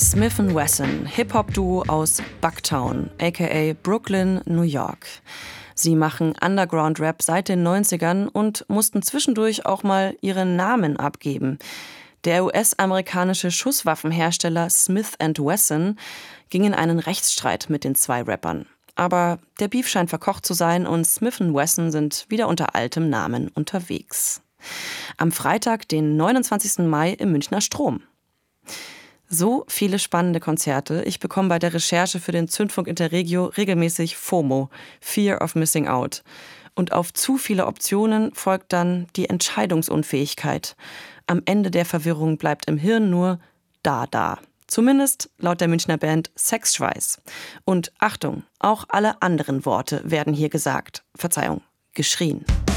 Smith & Wesson, Hip-Hop-Duo aus Bucktown, aka Brooklyn, New York. Sie machen Underground-Rap seit den 90ern und mussten zwischendurch auch mal ihren Namen abgeben. Der US-amerikanische Schusswaffenhersteller Smith & Wesson ging in einen Rechtsstreit mit den zwei Rappern. Aber der Beef scheint verkocht zu sein und Smith & Wesson sind wieder unter altem Namen unterwegs. Am Freitag, den 29. Mai im Münchner Strom. So viele spannende Konzerte. Ich bekomme bei der Recherche für den Zündfunk Interregio regelmäßig FOMO, Fear of Missing Out. Und auf zu viele Optionen folgt dann die Entscheidungsunfähigkeit. Am Ende der Verwirrung bleibt im Hirn nur da. Zumindest laut der Münchner Band Sexschweiß. Und Achtung, auch alle anderen Worte werden hier gesagt. Verzeihung, geschrien.